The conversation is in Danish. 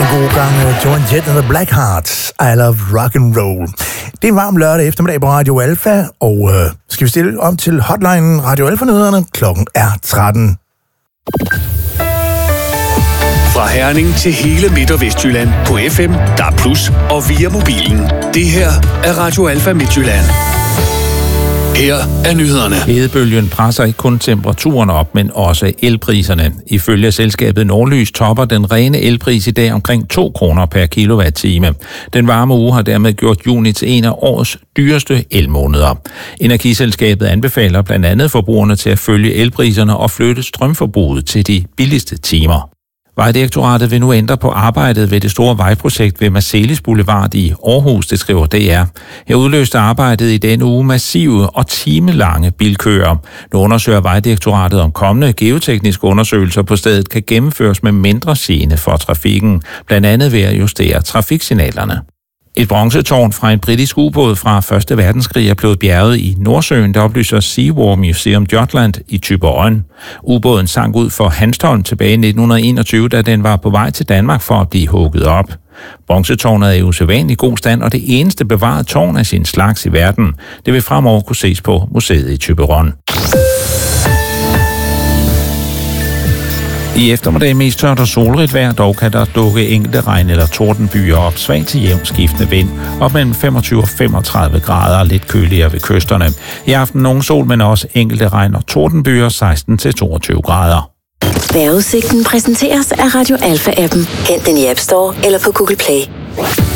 god gang. Joan Jett and the Blackhearts. I love rock and roll. Det er en varm lørdag eftermiddag på Radio Alfa, og skal vi stille om til hotline Radio Alfa-nyhederne. Klokken er 13. Fra Herning til hele Midt- og Vestjylland på FM, DAB+, og via mobilen. Det her er Radio Alfa Midtjylland. Her er nyhederne. Hedebølgen presser ikke kun temperaturen op, men også elpriserne. Ifølge selskabet Nordlys topper den rene elpris i dag omkring 2 kroner per kilowatt-time. Den varme uge har dermed gjort juni til en af årets dyreste elmåneder. Energiselskabet anbefaler blandt andet forbrugerne til at følge elpriserne og flytte strømforbruget til de billigste timer. Vejdirektoratet vil nu ændre på arbejdet ved det store vejprojekt ved Marselis Boulevard i Aarhus, det skriver DR. Her udløste arbejdet i denne uge massive og timelange bilkøer. Nu undersøger Vejdirektoratet om kommende geotekniske undersøgelser på stedet kan gennemføres med mindre gene for trafikken, blandt andet ved at justere trafiksignalerne. Et bronzetårn fra en britisk ubåd fra 1. verdenskrig er blevet bjerget i Nordsøen, der oplyser Seawar Museum Jutland i Thyborøn. Ubåden sank ud for Hanstholm tilbage i 1921, da den var på vej til Danmark for at blive hugget op. Bronzetårnet er i usædvanlig god stand, og det eneste bevarede tårn af sin slags i verden. Det vil fremover kunne ses på museet i Thyborøn. I eftermiddag mest tørt og solrigt vejr, dog kan der dukke enkelte regn- eller tordenbyer op, svag til jævn skiftende vind, op mellem 25 og 35 grader og lidt køligere ved kysterne. I aften nogen sol, men også enkelte regn- og tordenbyer, 16 til 22 grader. Vejrudsigten præsenteres af Radio Alfa-appen. Hent den i App Store eller på Google Play.